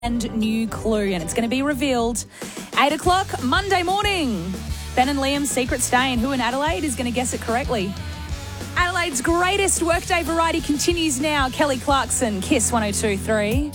and new clue, and it's going to be revealed 8 o'clock Monday morning. Ben and Liam's secret stay, and who in Adelaide is going to guess it correctly? Adelaide's greatest workday variety continues now. Kelly Clarkson, Kiss 102.3.